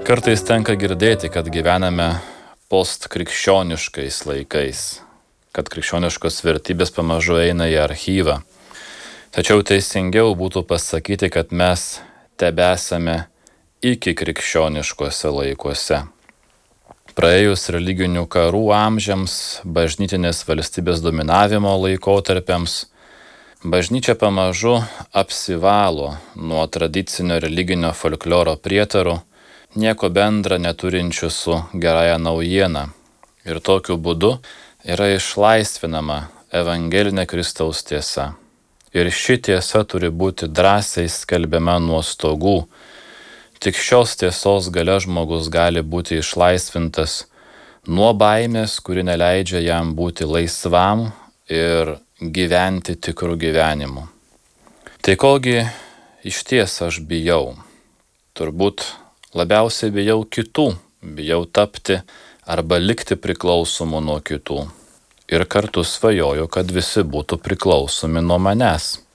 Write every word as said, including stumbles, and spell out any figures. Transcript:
Kartais tenka girdėti, kad gyvename postkrikščioniškais laikais, kad krikščioniškos vertybės pamažu eina į archyvą. Tačiau teisingiau būtų pasakyti, kad mes tebesame iki krikščioniškose laikuose. Praėjus religinių karų amžiams, bažnytinės valstybės dominavimo laikotarpiams, bažnyčia pamažu apsivalo nuo tradicinio religinio folkloro prietarų, nieko bendra neturinčių su gerąja naujiena. Ir tokiu būdu yra išlaisvinama evangelinė Kristaus tiesa. Ir ši tiesa turi būti drąsiai skelbiama nuo stogų. Tik šios tiesos galia žmogus gali būti išlaisvintas nuo baimės, kuri neleidžia jam būti laisvam ir gyventi tikrų gyvenimu. Tai kogi iš ties aš bijau? Turbūt labiausiai bijau kitų, bijau tapti arba likti priklausomu nuo kitų. Ir kartu svajoju, kad visi būtų priklausomi nuo manęs.